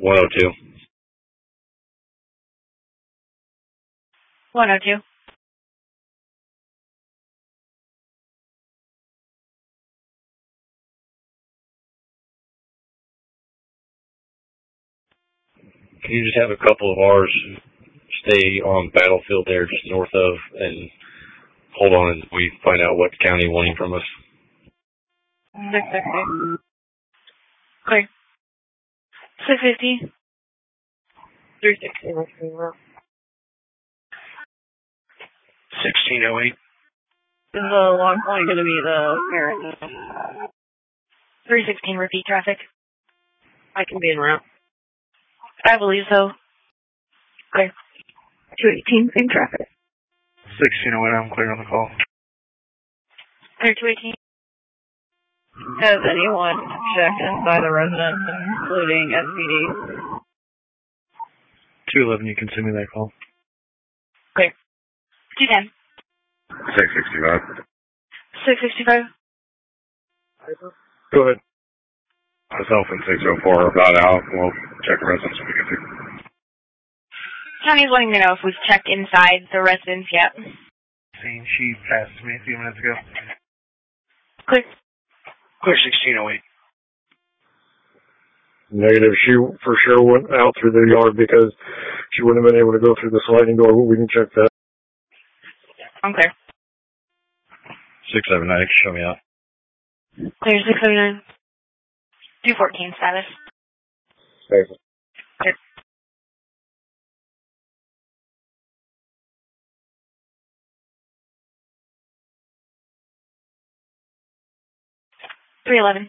102. 102. Can you just have a couple of ours stay on battlefield there just north of and hold on and we find out what county wanting from us? 660. Clear. 650. 360. 1608. Is the long point going to be the parent? 316, repeat traffic. I can be en route. I believe so. Clear. 218, same traffic. 1608, I'm clear on the call. Clear 218. Has anyone checked inside the residence, including SPD? 211, you can send me that call. Clear. 210. 665. 665. Go ahead. Myself and 604 are about out. We'll check residence when we get there. County's wanting to know if we've checked inside the residence yet. She passed me a few minutes ago. Clear. Clear 1608. Negative. She for sure went out through the yard because she wouldn't have been able to go through the sliding door. We can check that. I'm clear. 679, show me out. Clear 679. 214 status. Thanks. Clear. $311.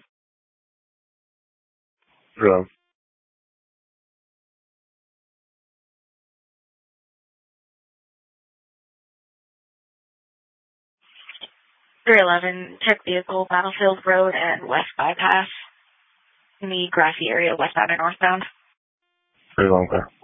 311, check vehicle, Battlefield Road and West Bypass in the grassy area, westbound and northbound. Pretty long there.